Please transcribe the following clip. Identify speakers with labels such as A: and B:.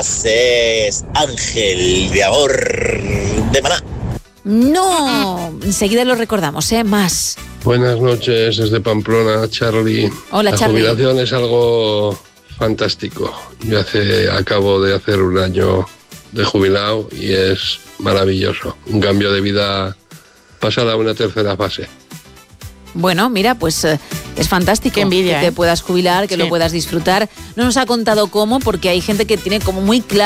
A: Es Ángel de Amor de Maná.
B: No, enseguida lo recordamos, más.
C: Buenas noches desde Pamplona, Charlie.
B: Hola, Charlie.
C: La jubilación es algo fantástico. Yo acabo de hacer un año de jubilado y es maravilloso. Un cambio de vida pasada a una tercera fase.
B: Bueno, mira, pues es fantástico.
D: Qué envidia,
B: que te puedas jubilar, que lo puedas disfrutar. No nos ha contado cómo, porque hay gente que tiene como muy claro